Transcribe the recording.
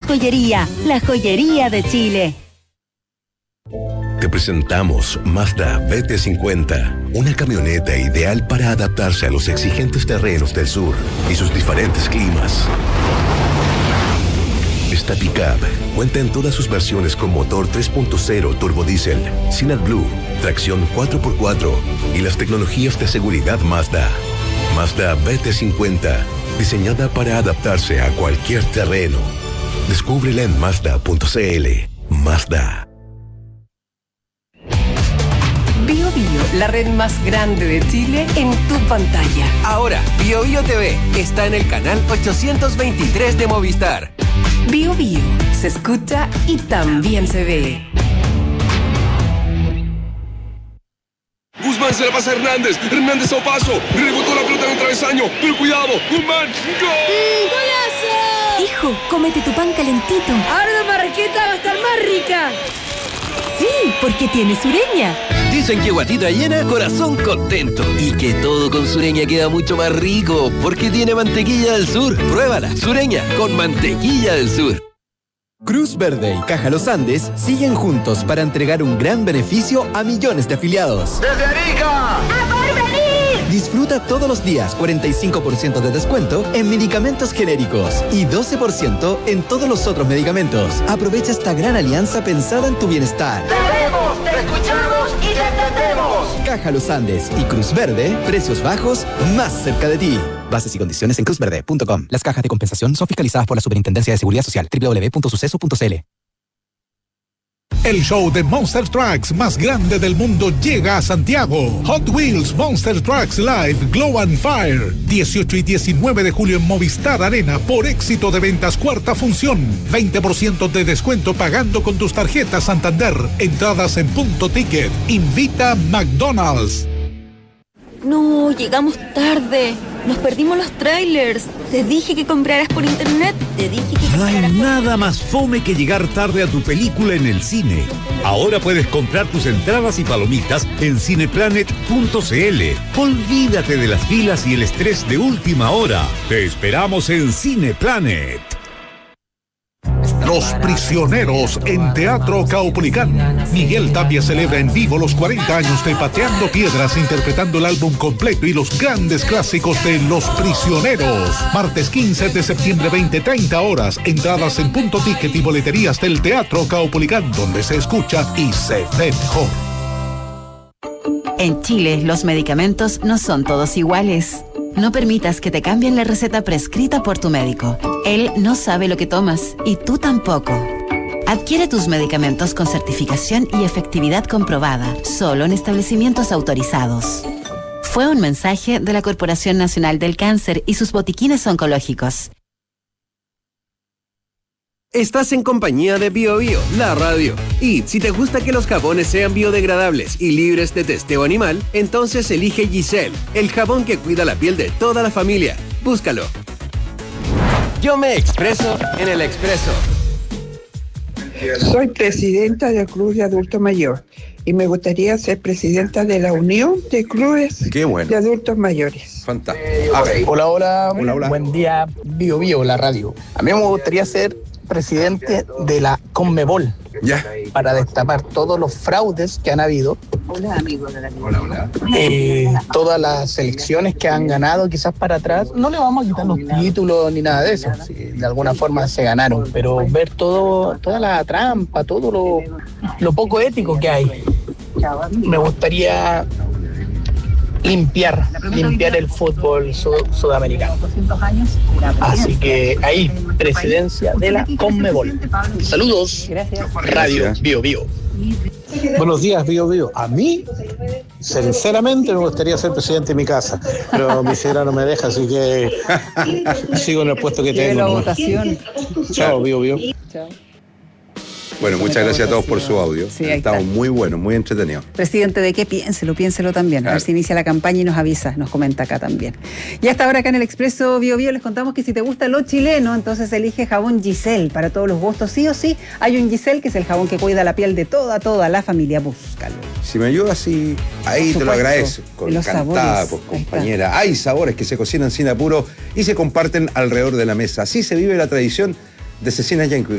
Joyería, la joyería de Chile. Te presentamos Mazda BT50, una camioneta ideal para adaptarse a los exigentes terrenos del sur y sus diferentes climas. Esta pickup cuenta en todas sus versiones con motor 3.0 turbodiesel, sin AdBlue, tracción 4x4 y las tecnologías de seguridad Mazda. Mazda BT50, diseñada para adaptarse a cualquier terreno. Descúbrela en Mazda.cl. Mazda. BioBio, la red más grande de Chile en tu pantalla. Ahora, BioBio TV está en el canal 823 de Movistar. BioBio, se escucha y también se ve. Guzmán se la pasa a Hernández. Hernández a paso. Rebotó la pelota en el travesaño. Pero cuidado. Guzmán. ¡Gol! ¡Golazo! Hijo, cómete tu pan calentito. Ahora la marraqueta va a estar más rica. Sí, porque tiene Sureña. Dicen que guatita llena, corazón contento. Y que todo con Sureña queda mucho más rico, porque tiene mantequilla del sur. Pruébala, Sureña, con mantequilla del sur. Cruz Verde y Caja Los Andes siguen juntos para entregar un gran beneficio a millones de afiliados. ¡Desde Arica! ¡A Porvenir! Disfruta todos los días 45% de descuento en medicamentos genéricos y 12% en todos los otros medicamentos. Aprovecha esta gran alianza pensada en tu bienestar. ¡Te vemos, te escuchamos y te entendemos! Caja Los Andes y Cruz Verde, precios bajos más cerca de ti. Bases y condiciones en cruzverde.com. Las cajas de compensación son fiscalizadas por la Superintendencia de Seguridad Social. www.suceso.cl. El show de Monster Trucks más grande del mundo llega a Santiago. Hot Wheels Monster Trucks Live Glow and Fire. 18 y 19 de julio en Movistar Arena por éxito de ventas cuarta función. 20% de descuento pagando con tus tarjetas Santander. Entradas en Punto Ticket. Invita McDonald's. No, llegamos tarde. Nos perdimos los trailers. Te dije que compraras por internet. No hay nada más fome que llegar tarde a tu película en el cine. Ahora puedes comprar tus entradas y palomitas en cineplanet.cl. Olvídate de las filas y el estrés de última hora. Te esperamos en Cineplanet. Los Prisioneros en Teatro Caupolicán. Miguel Tapia celebra en vivo los 40 años de Pateando Piedras, interpretando el álbum completo y los grandes clásicos de Los Prisioneros. Martes 15 de septiembre, 20:30 horas. Entradas en Punto Ticket y boleterías del Teatro Caupolicán, donde se escucha y se ve mejor. En Chile, los medicamentos no son todos iguales. No permitas que te cambien la receta prescrita por tu médico. Él no sabe lo que tomas y tú tampoco. Adquiere tus medicamentos con certificación y efectividad comprobada, solo en establecimientos autorizados. Fue un mensaje de la Corporación Nacional del Cáncer y sus botiquines oncológicos. Estás en compañía de BioBio, la radio. Y si te gusta que los jabones sean biodegradables y libres de testeo animal, entonces elige Giselle, el jabón que cuida la piel de toda la familia. Búscalo. Yo me expreso en el Expreso. Soy presidenta del Club de Adultos Mayor y me gustaría ser presidenta de la Unión de Clubes de Adultos Mayores. Fantástico. Hola. Buen día, BioBio, la radio. A mí me gustaría ser presidente de la Conmebol. Ya. Para destapar todos los fraudes que han habido. Hola, amigos de la Hola. Todas las elecciones que han ganado quizás para atrás. No le vamos a quitar los títulos ni nada de eso. Sí, de alguna forma se ganaron. Pero ver toda la trampa, todo lo poco ético que hay. Me gustaría limpiar el fútbol sudamericano. Así que ahí, presidencia de la Conmebol. Saludos. Radio BioBio. Buenos días, BioBio. A mí, sinceramente, me gustaría ser presidente de mi casa, pero mi señora no me deja, así que sigo en el puesto que tengo. La votación. Chao, BioBio. Chao. Bueno, muchas gracias a todos por su audio. Sí, estamos muy buenos, muy entretenidos. Presidente, ¿de qué? Piénselo también. Claro. A ver si inicia la campaña y nos avisa, nos comenta acá también. Y hasta ahora acá en el Expreso BioBio les contamos que si te gusta lo chileno, entonces elige jabón Giselle para todos los gustos. Sí o sí, hay un Giselle que es el jabón que cuida la piel de toda la familia. Búscalo. Si me ayudas, sí, ahí te lo agradezco. Encantada, pues, compañera. Hay sabores que se cocinan sin apuro y se comparten alrededor de la mesa. Así se vive la tradición de Cecinas Yanqui.